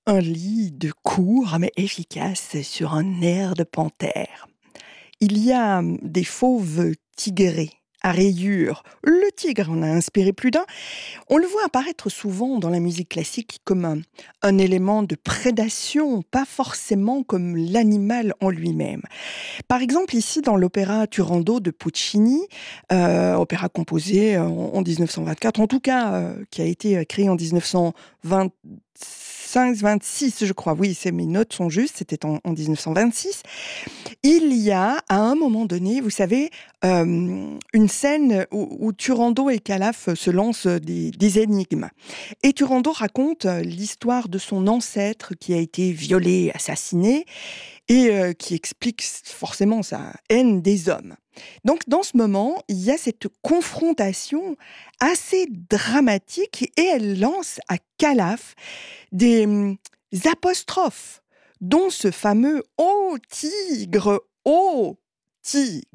Un lit de court mais efficace sur un air de panthère. Il y a des fauves tigrés à rayures. Le tigre en a inspiré plus d'un. On le voit apparaître souvent dans la musique classique comme un élément de prédation, pas forcément comme l'animal en lui-même. Par exemple, ici, dans l'opéra Turandot de Puccini, opéra composé en 1924, en tout cas, qui a été créé en 1925-26, je crois. Oui, mes notes sont justes, c'était en 1926. Il y a, à un moment donné, vous savez, une scène où Turandot et Calaf se lancent des énigmes. Et Turandot raconte l'histoire de son ancêtre qui a été violé, assassiné, et qui explique forcément sa haine des hommes. Donc dans ce moment, il y a cette confrontation assez dramatique et elle lance à Calaf des apostrophes, dont ce fameux « Ô tigre, ô tigre ».